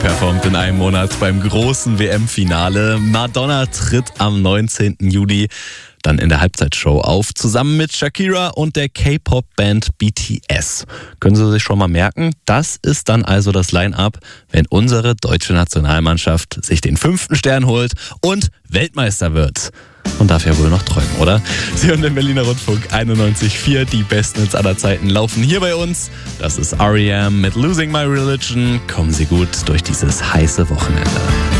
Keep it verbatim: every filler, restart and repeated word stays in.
performt in einem Monat beim großen W M-Finale. Madonna tritt am neunzehnten Juli dann in der Halbzeitshow auf, zusammen mit Shakira und der K-Pop-Band B T S. Können Sie sich schon mal merken, das ist dann also das Line-Up, wenn unsere deutsche Nationalmannschaft sich den fünften Stern holt und Weltmeister wird. Und darf ja wohl noch träumen, oder? Sie hören den Berliner Rundfunk einundneunzig Komma vier. Die besten Hits aller Zeiten laufen hier bei uns. Das ist R E M mit Losing My Religion. Kommen Sie gut durch dieses heiße Wochenende.